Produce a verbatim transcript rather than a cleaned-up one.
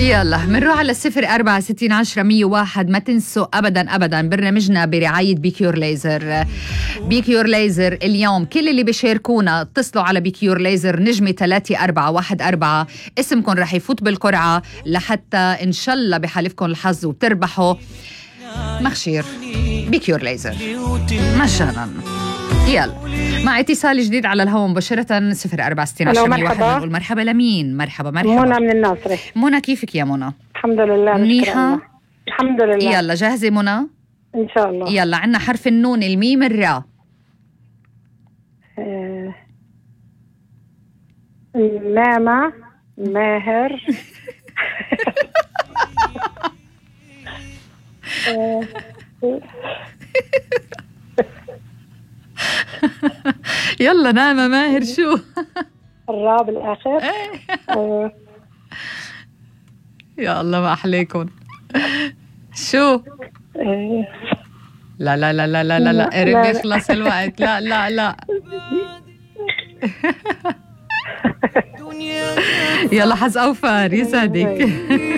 يلا منروح على الصفر أربعة ستين عشرة مية واحد. ما تنسوا أبدا أبدا برنامجنا برعاية بيكيور ليزر. بيكيور ليزر اليوم كل اللي بيشاركونا اتصلوا على بيكيور ليزر نجمة ثلاثة أربعة واحد أربعة، اسمكم رح يفوت بالقرعة لحتى إن شاء الله بحالفكم الحظ وتربحوا مخشير بيكيور ليزر مجانا. يلا مع اتصال جديد على الهواء مباشرة صفر أربعة ستين عشرة مية واحد. نقول مرحبا لمين؟ مرحبا مرحبا. منى من الناصري. منى كيفك يا منى؟ الحمد لله. منيحة الحمد لله. يلا جاهزة منى؟ إن شاء الله. يلا عنا حرف النون، الميم، الراء. آه. ماما، ماهر. يلا نامة ماهر. شو الراء بالآخر. آه. يا الله ما أحليكم. شو آه. لا لا لا لا لا لا لا قرب يخلص الوقت. لا لا لا يلا حظ أوفر يسعدك.